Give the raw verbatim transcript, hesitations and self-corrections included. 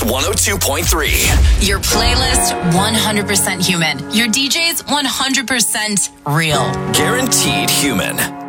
one oh two point three. Your playlist, one hundred percent human. Your D Js, one hundred percent real. Guaranteed human.